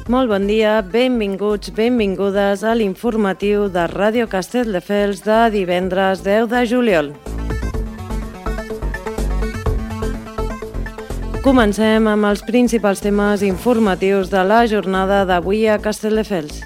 Molt bon dia, benvinguts, benvingudes a l'informatiu de Ràdio Castelldefels de divendres 10 de juliol. Comencem amb els principals temes informatius de la jornada d'avui a Castelldefels.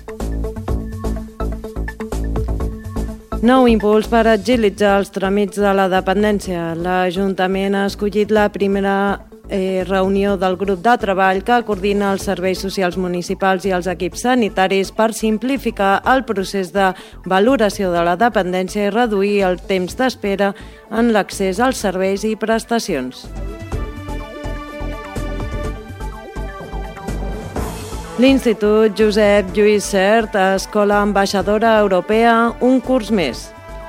Nou impuls per agilitzar els tràmits de la dependència. L'Ajuntament ha escollit la primera reunió del grup de treball que coordina els serveis socials municipals i els equips sanitaris per simplificar el procés de valoració de la dependència i reduir el temps d'espera en l'accés als serveis i prestacions. L'Institut Josep Lluís Sert, Escola Ambaixadora Europea, un curs més.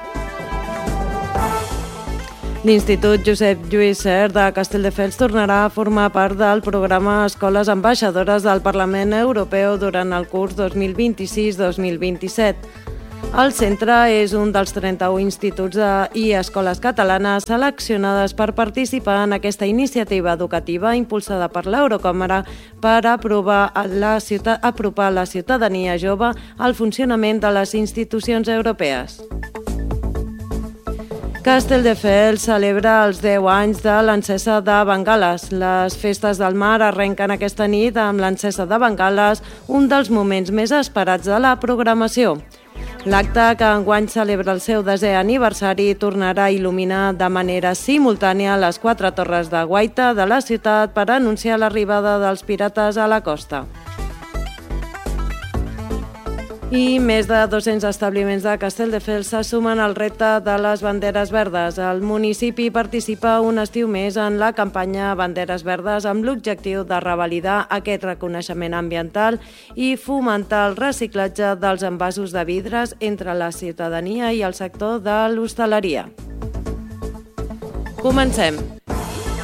L'Institut Josep Lluís Sert de Castelldefels tornarà a formar part del programa Escoles Ambaixadores del Parlament Europeu durant el curs 2026-2027. El centre és un dels 31 instituts i escoles catalanes seleccionades per participar en aquesta iniciativa educativa impulsada per l'Eurocàmera per apropar la ciutadania jove al funcionament de les institucions europees. Castelldefels celebra els 10 anys de l'encesa de Bengales. Les festes del mar arrenquen aquesta nit amb l'encesa de Bengales, un dels moments més esperats de la programació. L'acte, que enguany celebra el seu 10è aniversari, tornarà a il·luminar de manera simultània les 4 torres de guaita de la ciutat per anunciar l'arribada dels pirates a la costa. I més de 200 establiments de Castelldefels se sumen al repte de les banderes verdes. El municipi participa un estiu més en la campanya Banderes Verdes amb l'objectiu de revalidar aquest reconeixement ambiental i fomentar el reciclatge dels envasos de vidres entre la ciutadania i el sector de l'hostaleria. Comencem!